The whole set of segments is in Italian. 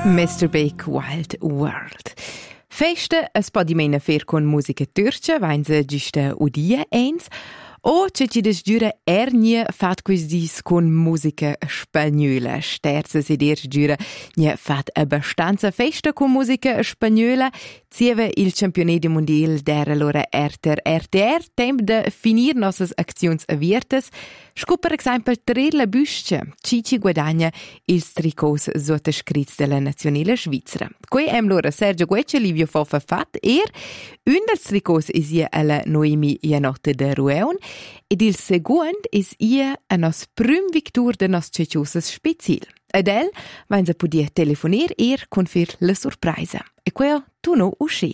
Mr. Big Wild World. Festa es po di mena fer con musica turca, vainza giusta udia eins, o c'è ci des giura ernie fat quis dis con musica spagnola. Sterza si dir giura nie fat abbastanza festa con musica spagnola. Zieva il campionato mondiale der allora RTR temp de finir nossas aczions aviertes. Sco per esempio trer la buscia, Cici guadagna ils tricos sottoscrits della nazionale svizzera. Qui è allora Sergio Guecce, Livio Fofa Fat, un dels tricos is ia alla Noemi Janotte de Rueon, ed il seguond is ia a nos prim victur de nos ceciosas special. Ed el vain sa podia telefonir con fir la surpresa. E quel tu no usci.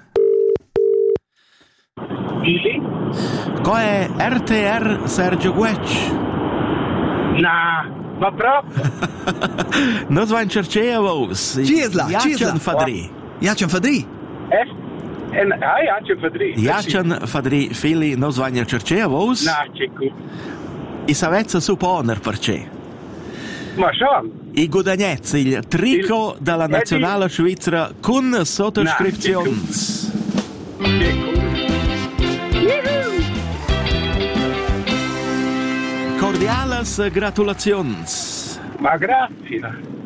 Sì? Qua è RTR Sergio Guecci. No, ma proprio. Nos vain cercea vos. Cisla. Jacian Fadri. Jacian Fadri. Jacian Fadri. Jacian Fadri, fili, nos vain cercea vos. No, c'è qui. I savezza supponer perché. Ma schon. I guadagnez il trico della nazionale svizzera con sottoscrizions. Cordiales gratulazions. Ma grazie.